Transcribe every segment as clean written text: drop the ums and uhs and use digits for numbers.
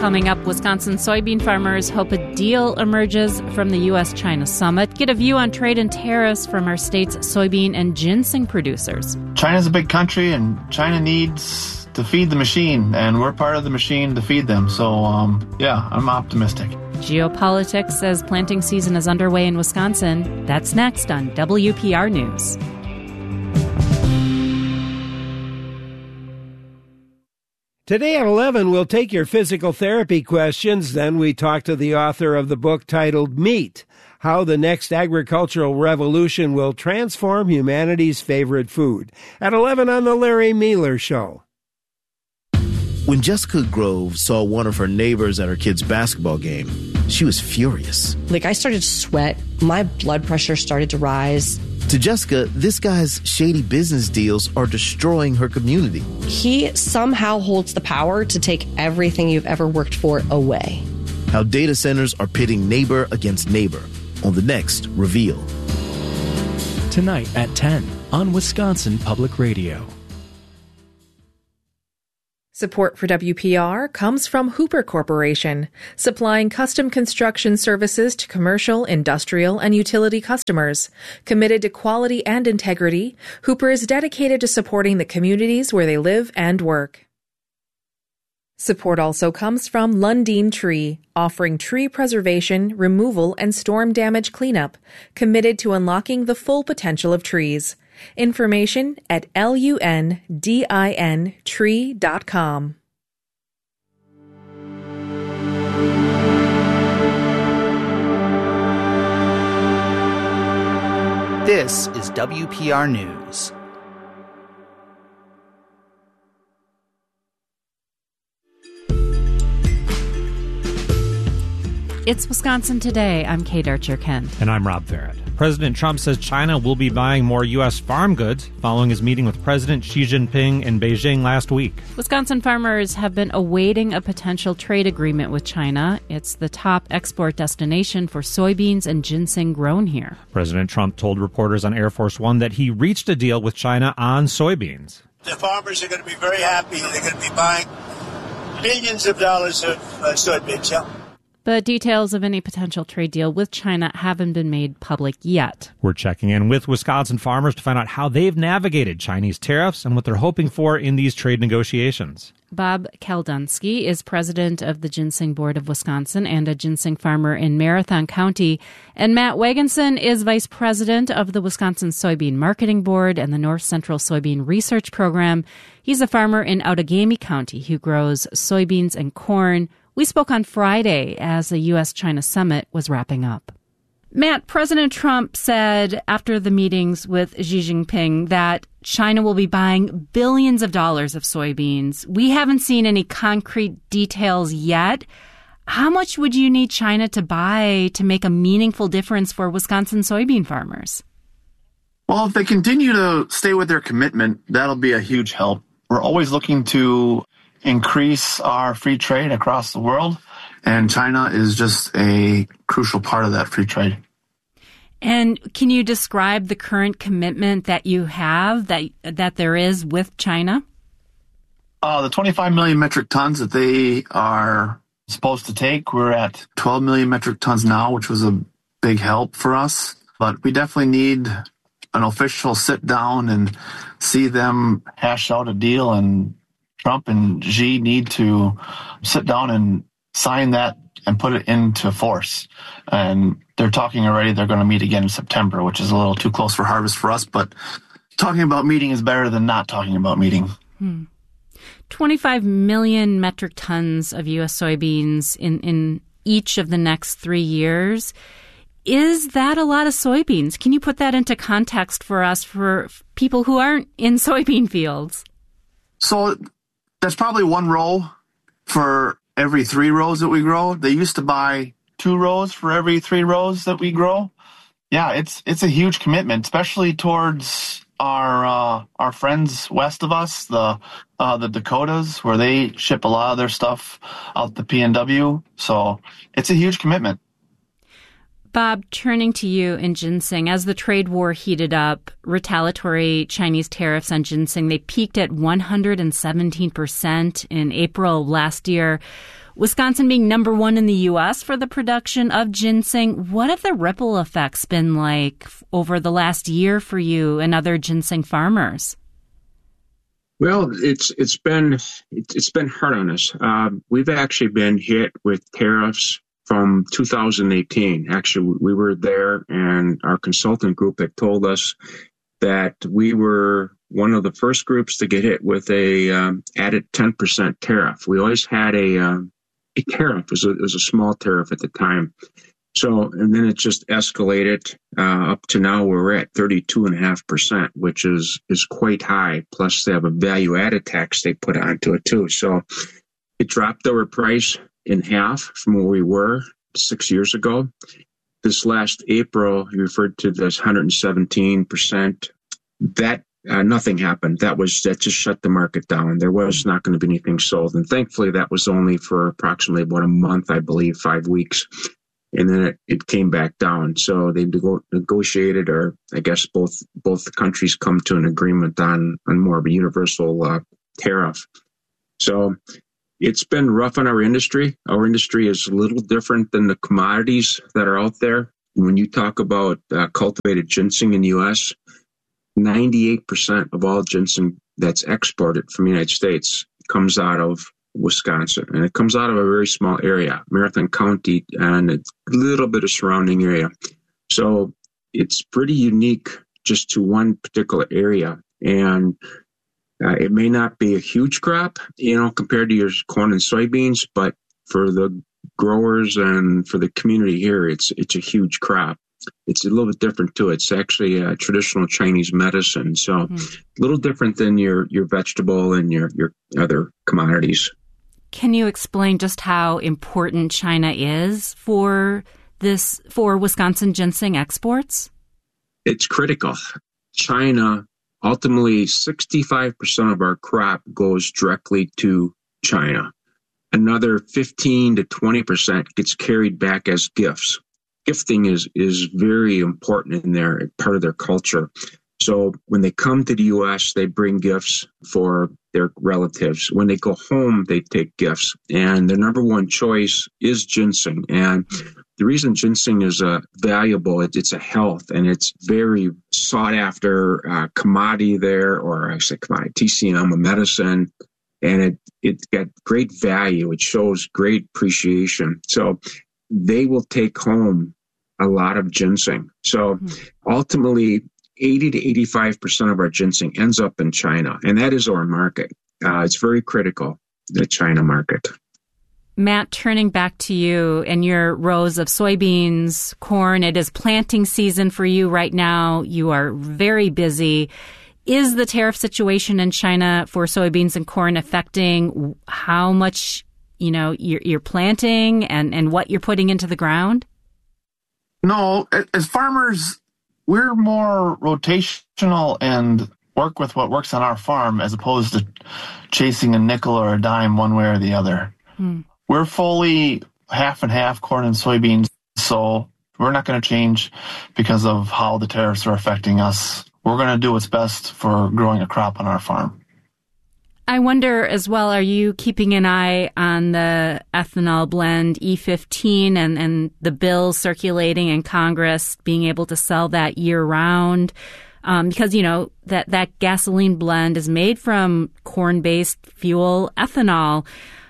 Coming up, Wisconsin soybean farmers hope a deal emerges from the U.S.-China summit. Get a view on trade and tariffs from our state's soybean and ginseng producers. China's a big country, and China needs to feed the machine, and we're part of the machine to feed them. So, I'm optimistic. Geopolitics as planting season is underway in Wisconsin. That's next on WPR News. Today at 11, we'll take your physical therapy questions. Then we talk to the author of the book titled Meat, How the Next Agricultural Revolution Will Transform Humanity's Favorite Food. At 11 on The Larry Mealer Show. When Jessica Grove saw one of her neighbors at her kid's basketball game, she was furious. I started to sweat. My blood pressure started to rise. To Jessica, this guy's shady business deals are destroying her community. He somehow holds the power to take everything you've ever worked for away. How data centers are pitting neighbor against neighbor on the next Reveal. Tonight at 10 on Wisconsin Public Radio. Support for WPR comes from Hooper Corporation, supplying custom construction services to commercial, industrial, and utility customers. Committed to quality and integrity, Hooper is dedicated to supporting the communities where they live and work. Support also comes from Lundin Tree, offering tree preservation, removal, and storm damage cleanup, committed to unlocking the full potential of trees. Information at lundintree.com. This is WPR News. It's Wisconsin Today. I'm Kate Archer-Kent. And I'm Rob Farrett. President Trump says China will be buying more U.S. farm goods following his meeting with President Xi Jinping in Beijing last week. Wisconsin farmers have been awaiting a potential trade agreement with China. It's the top export destination for soybeans and ginseng grown here. President Trump told reporters on Air Force One that he reached a deal with China on soybeans. The farmers are going to be very happy. They're going to be buying billions of dollars of soybeans, yeah. But details of any potential trade deal with China haven't been made public yet. We're checking in with Wisconsin farmers to find out how they've navigated Chinese tariffs and what they're hoping for in these trade negotiations. Bob Kaldunsky is president of the Ginseng Board of Wisconsin and a ginseng farmer in Marathon County. And Matt Wagenson is vice president of the Wisconsin Soybean Marketing Board and the North Central Soybean Research Program. He's a farmer in Outagamie County who grows soybeans and corn. We spoke on Friday as the U.S.-China summit was wrapping up. Matt, President Trump said after the meetings with Xi Jinping that China will be buying billions of dollars of soybeans. We haven't seen any concrete details yet. How much would you need China to buy to make a meaningful difference for Wisconsin soybean farmers? Well, if they continue to stay with their commitment, that'll be a huge help. We're always looking to increase our free trade across the world, and China is just a crucial part of that free trade. And can you describe the current commitment that you have, that there is with China? The 25 million metric tons that they are supposed to take, we're at 12 million metric tons now, which was a big help for us. But we definitely need an official sit down and see them hash out a deal, and Trump and Xi need to sit down and sign that and put it into force. And they're talking already. They're going to meet again in September, which is a little too close for harvest for us. But talking about meeting is better than not talking about meeting. 25 million metric tons of U.S. soybeans in each of the next 3 years. Is that a lot of soybeans? Can you put that into context for us, for people who aren't in soybean fields? So that's probably one row for every 3 rows that we grow. They used to buy 2 rows for every 3 rows that we grow. Yeah, it's a huge commitment, especially towards our friends west of us, the Dakotas, where they ship a lot of their stuff out the PNW. So it's a huge commitment. Bob, turning to you in ginseng, as the trade war heated up, retaliatory Chinese tariffs on ginseng, they peaked at 117% in April last year. Wisconsin being number one in the U.S. for the production of ginseng. What have the ripple effects been like over the last year for you and other ginseng farmers? Well, it's been hard on us. We've actually been hit with tariffs from 2018. Actually, we were there, and our consultant group had told us that we were one of the first groups to get hit with a added 10% tariff. We always had a tariff. It was a small tariff at the time. So, and then it just escalated up to now we're at 32.5%, which is quite high. Plus, they have a value-added tax they put onto it too. So, it dropped our price in half from where we were 6 years ago. This last April, you referred to this 117%. That nothing happened. That just shut the market down. There was not going to be anything sold, and thankfully, that was only for approximately about a month, I believe, 5 weeks. And then it came back down. So they negotiated, or I guess both the countries come to an agreement on more of a universal tariff. So it's been rough on our industry. Our industry is a little different than the commodities that are out there. When you talk about cultivated ginseng in the U.S., 98% of all ginseng that's exported from the United States comes out of Wisconsin, and it comes out of a very small area, Marathon County, and a little bit of surrounding area. So it's pretty unique just to one particular area, and it may not be a huge crop, compared to your corn and soybeans, but for the growers and for the community here, it's a huge crop. It's a little bit different too. It's actually a traditional Chinese medicine, so a little different than your vegetable and your other commodities. Can you explain just how important China is for Wisconsin ginseng exports? It's critical. China, ultimately, 65% of our crop goes directly to China. Another 15 to 20% gets carried back as gifts. Gifting is very important in their part of their culture. So when they come to the U.S., they bring gifts for their relatives. When they go home, they take gifts. And their number one choice is ginseng. And the reason ginseng is valuable, it's a health, and it's very sought after commodity there, or I say commodity, TCM, a medicine. And it's got great value. It shows great appreciation. So they will take home a lot of ginseng. So ultimately, 80 to 85% of our ginseng ends up in China, and that is our market. It's very critical, the China market. Matt, turning back to you and your rows of soybeans, corn, it is planting season for you right now. You are very busy. Is the tariff situation in China for soybeans and corn affecting how much, you're planting and what you're putting into the ground? No, as farmers, we're more rotational and work with what works on our farm as opposed to chasing a nickel or a dime one way or the other. We're fully half and half corn and soybeans, so we're not going to change because of how the tariffs are affecting us. We're going to do what's best for growing a crop on our farm. I wonder as well, are you keeping an eye on the ethanol blend E15 and the bill circulating in Congress, being able to sell that year-round? Because, that gasoline blend is made from corn-based fuel ethanol.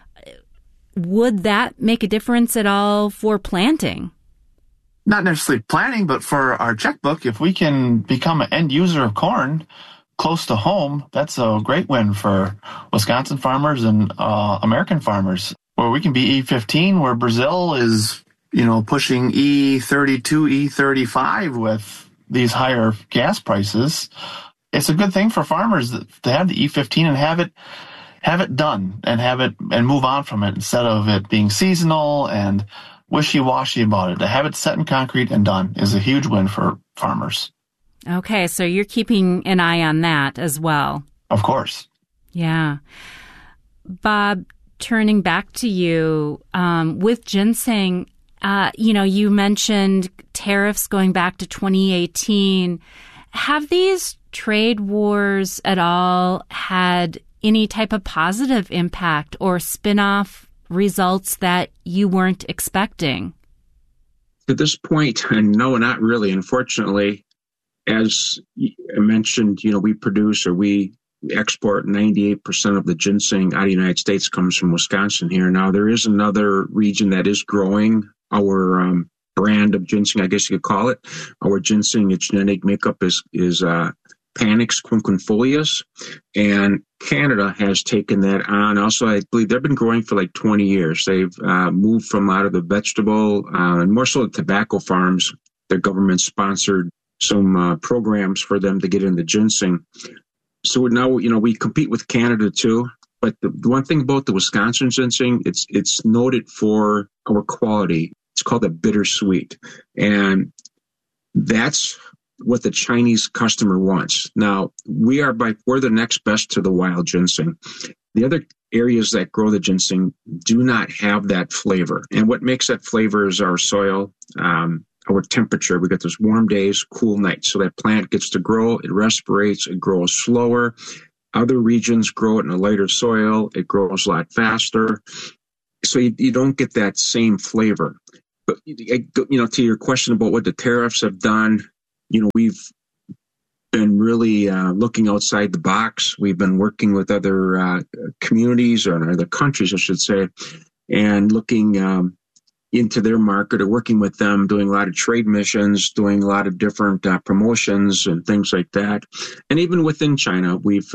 Would that make a difference at all for planting? Not necessarily planting, but for our checkbook, if we can become an end user of corn close to home, that's a great win for Wisconsin farmers and American farmers. Where we can be E15, where Brazil is, pushing E32, E35 with these higher gas prices. It's a good thing for farmers to have the E15 and have it done and move on from it instead of it being seasonal and wishy-washy about it. To have it set in concrete and done is a huge win for farmers. Okay, so you're keeping an eye on that as well. Of course. Yeah. Bob, turning back to you, with ginseng, you mentioned tariffs going back to 2018. Have these trade wars at all had any type of positive impact or spin-off results that you weren't expecting? At this point, no, not really. Unfortunately, as I mentioned, we produce or we export 98% of the ginseng out of the United States comes from Wisconsin here. Now, there is another region that is growing our brand of ginseng, I guess you could call it. Our ginseng, its genetic makeup is Panax quinquefolius, and Canada has taken that on. Also, I believe they've been growing for like 20 years. They've moved from out of the vegetable and more so the tobacco farms. Their government sponsored some programs for them to get into ginseng. So now, we compete with Canada too. But the one thing about the Wisconsin ginseng, it's noted for our quality. It's called a bittersweet, and that's what the Chinese customer wants. Now, we're the next best to the wild ginseng. The other areas that grow the ginseng do not have that flavor. And what makes that flavor is our soil, our temperature. We get those warm days, cool nights. So that plant gets to grow, it respirates, it grows slower. Other regions grow it in a lighter soil. It grows a lot faster. So you don't get that same flavor. But, to your question about what the tariffs have done, we've been really looking outside the box. We've been working with other communities or other countries, I should say, and looking into their market or working with them, doing a lot of trade missions, doing a lot of different promotions and things like that. And even within China, we've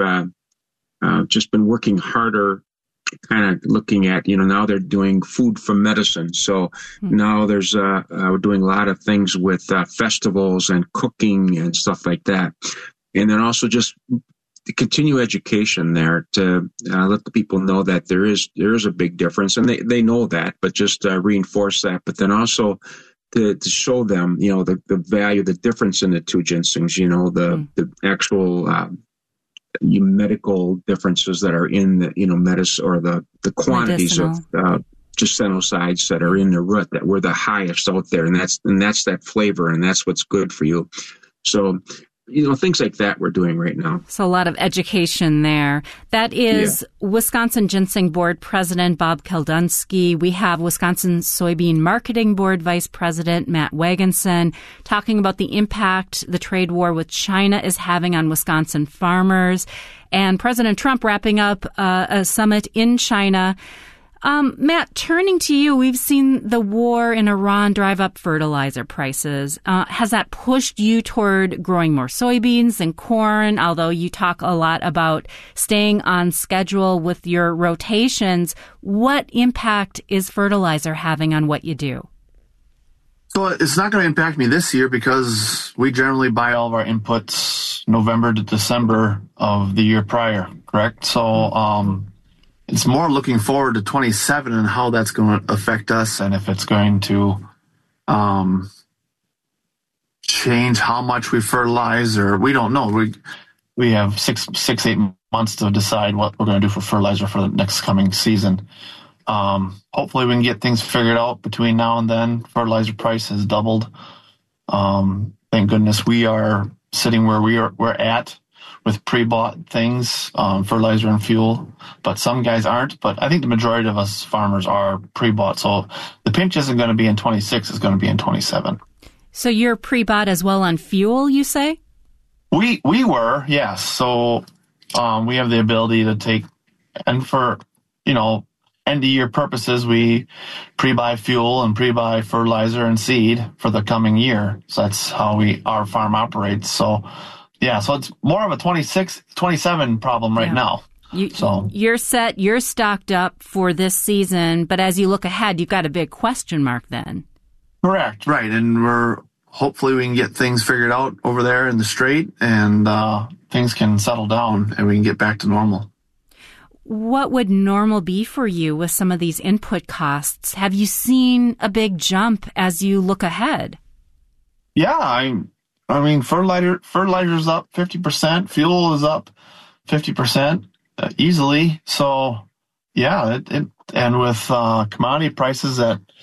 just been working harder, kind of looking at, now they're doing food from medicine. So now there's, we're doing a lot of things with festivals and cooking and stuff like that. And then also just to continue education there to let the people know that there is a big difference. And they know that, but just reinforce that. But then also to show them, the value, the difference in the two ginsengs, the actual medical differences that are in the medicine or the quantities of gissenosides that are in the root that were the highest out there, and that's that flavor, and that's what's good for you. So things like that we're doing right now. So a lot of education there. That is Wisconsin Ginseng Board President Bob Keldunsky. We have Wisconsin Soybean Marketing Board Vice President Matt Wagenson talking about the impact the trade war with China is having on Wisconsin farmers, and President Trump wrapping up a summit in China. Matt, turning to you, we've seen the war in Iran drive up fertilizer prices. Has that pushed you toward growing more soybeans and corn, although you talk a lot about staying on schedule with your rotations? What impact is fertilizer having on what you do? So it's not going to impact me this year because we generally buy all of our inputs November to December of the year prior, correct? So, it's more looking forward to 27 and how that's going to affect us and if it's going to change how much we fertilize, or we don't know. We have 6-8 months to decide what we're going to do for fertilizer for the next coming season. Hopefully we can get things figured out between now and then. Fertilizer price has doubled. Thank goodness we are sitting where we're at with pre-bought things, fertilizer and fuel, but some guys aren't. But I think the majority of us farmers are pre-bought. So the pinch isn't going to be in 26, it's going to be in 27. So you're pre-bought as well on fuel, you say? We were, yes. So we have the ability to take, and for, end of year purposes, we pre-buy fuel and pre-buy fertilizer and seed for the coming year. So that's how our farm operates. So yeah, so it's more of a 26, 27 problem right now. You're set, you're stocked up for this season, but as you look ahead, you've got a big question mark then. Correct, right. And hopefully we can get things figured out over there in the Strait and things can settle down and we can get back to normal. What would normal be for you with some of these input costs? Have you seen a big jump as you look ahead? Yeah, I mean, fertilizer's up 50%, fuel is up 50% easily. So, yeah, and with commodity prices at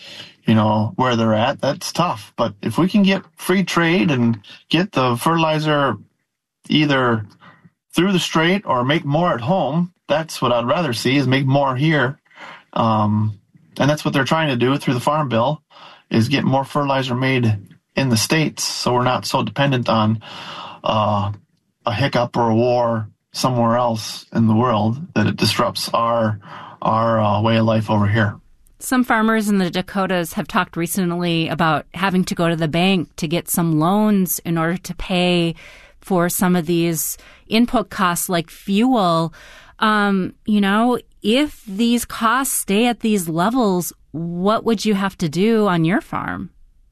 where they're at, that's tough. But if we can get free trade and get the fertilizer either through the strait or make more at home, that's what I'd rather see, is make more here. And that's what they're trying to do through the Farm Bill, is get more fertilizer made in the States, so we're not so dependent on a hiccup or a war somewhere else in the world that it disrupts our way of life over here. Some farmers in the Dakotas have talked recently about having to go to the bank to get some loans in order to pay for some of these input costs like fuel. If these costs stay at these levels, what would you have to do on your farm?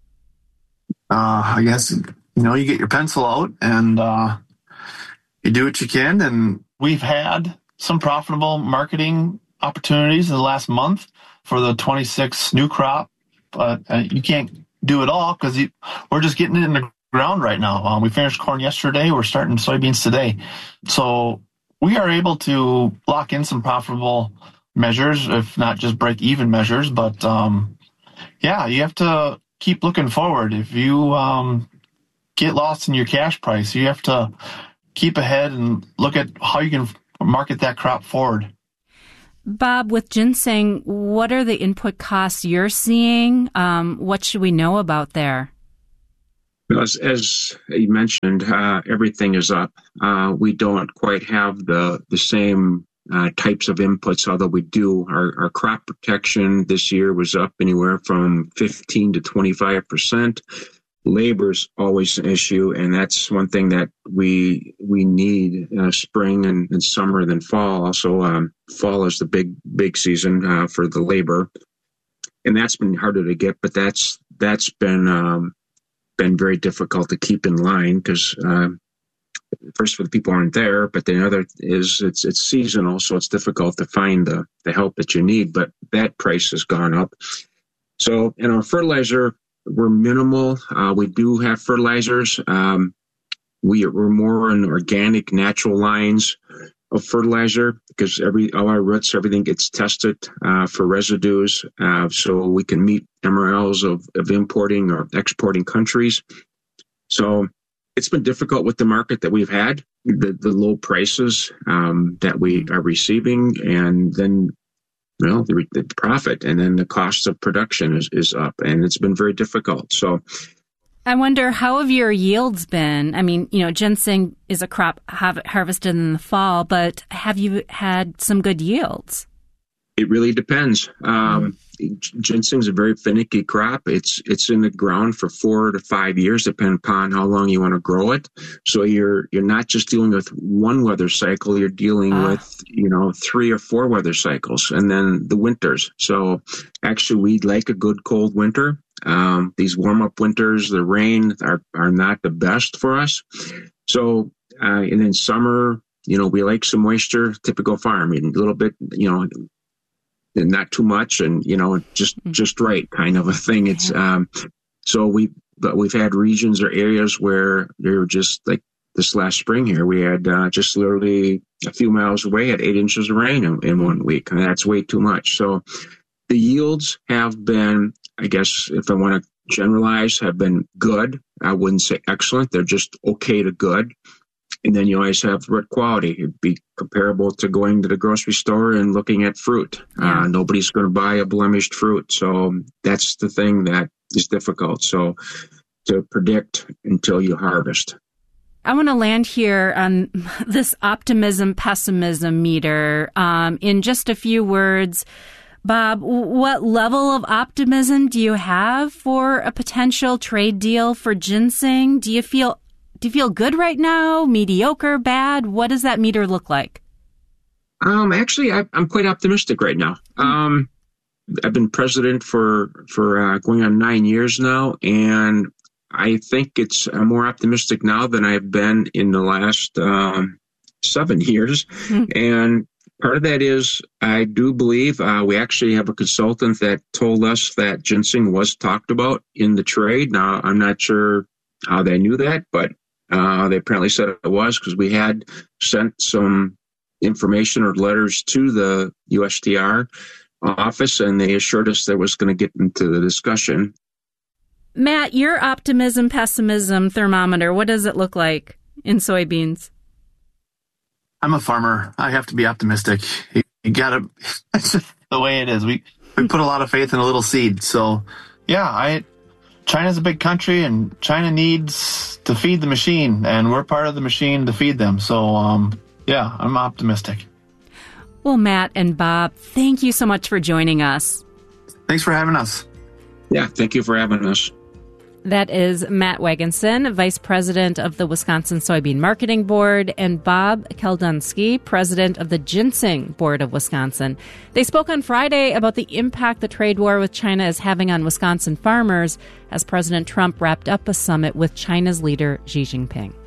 I guess, you get your pencil out and you do what you can. And we've had some profitable marketing opportunities in the last month for the 26 new crop, but you can't do it all because we're just getting it in the ground right now. We finished corn yesterday. We're starting soybeans today. So we are able to lock in some profitable measures, if not just break-even measures. But, you have to keep looking forward. If you get lost in your cash price, you have to keep ahead and look at how you can market that crop forward. Bob, with ginseng, what are the input costs you're seeing? What should we know about there? As you mentioned, everything is up. We don't quite have the same types of inputs, although we do. Our crop protection this year was up anywhere from 15 to 25%. Labor's always an issue, and that's one thing that we need spring and summer than fall. Also, fall is the big season for the labor, and that's been harder to get. But that's been very difficult to keep in line because first for the people aren't there, but the other is it's seasonal, so it's difficult to find the help that you need. But that price has gone up. So in our fertilizer, we're minimal. We do have fertilizers. We're more in organic, natural lines of fertilizer because all our roots, everything gets tested for residues, so we can meet MRLs of importing or exporting countries. So it's been difficult with the market that we've had, the low prices that we are receiving, and then the profit, and then the cost of production is up, and it's been very difficult. So I wonder, how have your yields been? I mean, ginseng is a crop harvested in the fall, but have you had some good yields? It really depends. Ginseng is a very finicky crop. It's in the ground for 4 to 5 years, depending upon how long you want to grow it. So you're not just dealing with one weather cycle. You're dealing with 3 or 4 weather cycles, and then the winters. So actually, we'd like a good cold winter. These warm up winters, the rain are not the best for us. So and then summer, we like some moisture. Typical farm, a little bit, and not too much, and just right kind of a thing. It's but we've had regions or areas where they were just like this last spring here. We had just literally a few miles away had 8 inches of rain in 1 week, and that's way too much. So the yields have been, I guess, if I want to generalize, have been good. I wouldn't say excellent; they're just okay to good. And then you always have root quality. It'd be comparable to going to the grocery store and looking at fruit. Nobody's going to buy a blemished fruit. So that's the thing that is difficult. So to predict until you harvest. I want to land here on this optimism-pessimism meter. In just a few words, Bob, what level of optimism do you have for a potential trade deal for ginseng? Do you feel good right now? Mediocre? Bad? What does that meter look like? Actually, I'm quite optimistic right now. I've been president for going on 9 years now, and I think I'm more optimistic now than I've been in the last 7 years. And part of that is I do believe we actually have a consultant that told us that ginseng was talked about in the trade. Now, I'm not sure how they knew that, but they apparently said it was because we had sent some information or letters to the USTR office, and they assured us that was going to get into the discussion. Matt, your optimism, pessimism thermometer, what does it look like in soybeans? I'm a farmer. I have to be optimistic. You gotta, it's just the way it is. We put a lot of faith in a little seed. So, yeah, China's a big country, and China needs to feed the machine, and we're part of the machine to feed them. So, yeah, I'm optimistic. Well, Matt and Bob, thank you so much for joining us. Thanks for having us. Yeah, thank you for having us. That is Matt Wagenson, Vice President of the Wisconsin Soybean Marketing Board, and Bob Keldunski, President of the Ginseng Board of Wisconsin. They spoke on Friday about the impact the trade war with China is having on Wisconsin farmers as President Trump wrapped up a summit with China's leader Xi Jinping.